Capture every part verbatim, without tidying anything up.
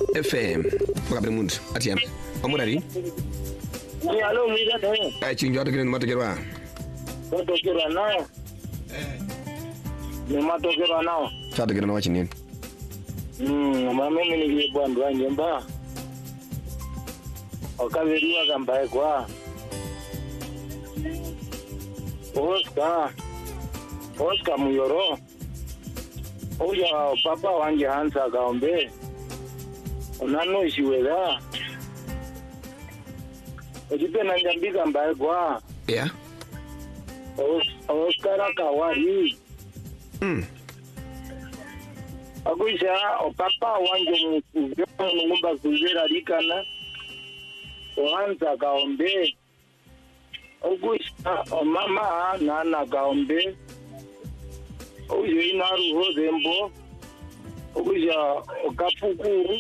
F M wakabri mundu ati am amurari ni alo mwiga nayo ai chinjo atakire matokero matokero nao eh ni matokero nao chatakire na wachini mm mama mimi ni bwandu wanje mba okabiriwa kambaye kwa Oscar Oscar Muyoro oya papa wanje Hansa kaombe unano ishiweza ojipena njambika mbaye kwa yeah Oscar kawari mm aguisha papa wanje ngumba kuzera likana Hansa kaombe Augusha mama nana kaombe oyo inaru hozembo Augusha okapukuru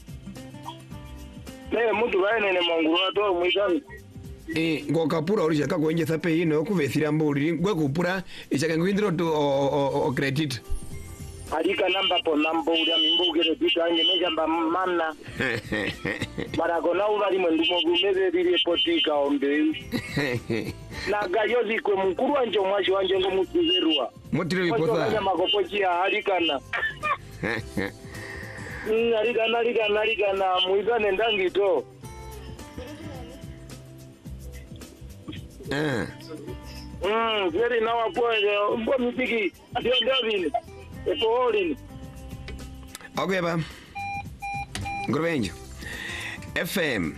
ne mutu baene ne manguru ato mwizami eh ngo kapura orisha kagonje sape ino kuvethira mburi gwe kupura ichaka ngwindiro to o credit alika namba po nambo uri mimbugere bitanye nejamba mamna maragona ubali mwendumo gumeze biri potika ombe na gayozi ko mukuru wanje mwashi wanje ngo mutuzerwa mutire bipoza ya makopochi ya alikana ni alikana alikana alikana muizane ndangito eh mm very now apoje mbo mipiki ndio ndavini epoholini okay ba ngorbenjo F M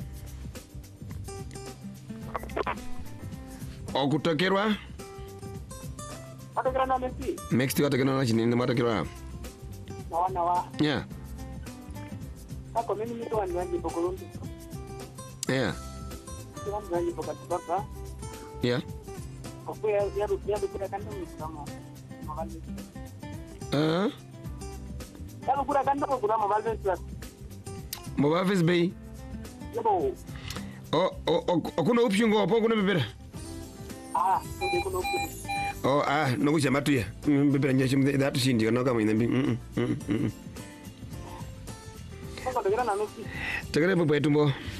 okutokerwa atokera na mesi next watokera na chini matokera na wana wa yeah kako mimi niko wanjanje pokolombi yeah kwa mwanjanje pokatibaka yeah kwa ya ya ya kura kanda msamo mavalve eh ya kura kanda kwa mavalve plus Mobaves Bay yebo oh oh kuna option go hapo kuna bebera ah ndio kuna option oh ah no kuchama tu ya bebera nyashi that shindi no kama ina mm mm mm kwa ndio na nusu tegere bebo tumbo